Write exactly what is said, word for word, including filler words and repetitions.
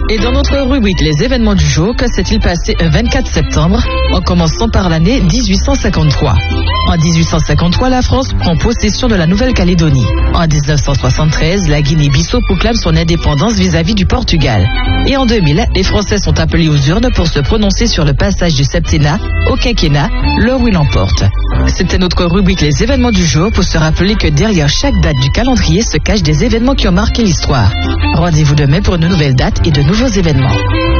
Et dans notre rubrique Les événements du jour, que s'est-il passé le vingt-quatre septembre, en commençant par l'année dix-huit cent cinquante-trois. En dix-huit cent cinquante-trois, la France prend possession de la Nouvelle-Calédonie. En dix-neuf cent soixante-treize, la Guinée-Bissau proclame son indépendance vis-à-vis du Portugal. Et en deux mille, les Français sont appelés aux urnes pour se prononcer sur le passage du septennat au quinquennat, l'heure où il emporte. C'était notre rubrique Les événements du jour pour se rappeler que derrière chaque date du calendrier se cachent des événements qui ont marqué l'histoire. Rendez-vous demain pour une nouvelle date et de nouveaux événements.